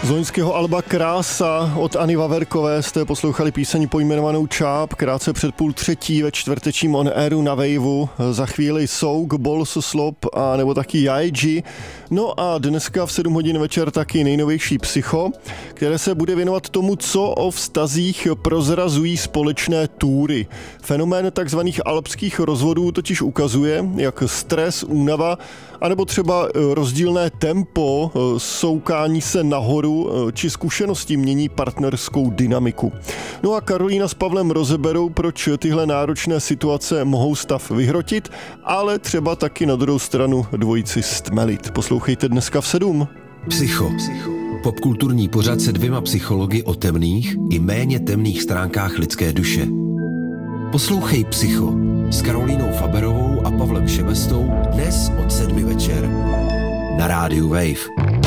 Z loňského alba Krása od Anny Vaverkové jste poslouchali píseň pojmenovanou Čáp, krátce před 2:30 ve čtvrtečním on airu na Waveu. Za chvíli Souk, Bols, Slop a nebo taky Yaiji. No a dneska v 7 hodin večer taky nejnovější Psycho, které se bude věnovat tomu, co o vztazích prozrazují společné túry. Fenomén takzvaných alpských rozvodů totiž ukazuje, jak stres, únava anebo třeba rozdílné tempo, soukání se nahoru či zkušenosti mění partnerskou dynamiku. No a Karolína s Pavlem rozeberou, proč tyhle náročné situace mohou stav vyhrotit, ale třeba taky na druhou stranu dvojici stmelit. Poslouchejte dneska v 7. Psycho. Popkulturní pořad se 2 psychologi o temných i méně temných stránkách lidské duše. Poslouchej Psycho s Karolínou Faberovou a Pavlem Šebestou dnes od 7 večer na rádiu Wave.